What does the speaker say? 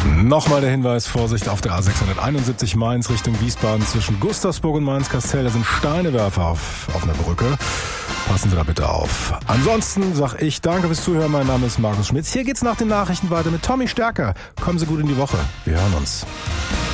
Nochmal der Hinweis, Vorsicht auf der A671 Mainz Richtung Wiesbaden zwischen Gustavsburg und Mainz-Kastell. Da sind Steinewerfer auf einer Brücke. Passen Sie da bitte auf. Ansonsten sag ich danke fürs Zuhören. Mein Name ist Markus Schmitz. Hier geht's nach den Nachrichten weiter mit Tommy Stärker. Kommen Sie gut in die Woche. Wir hören uns.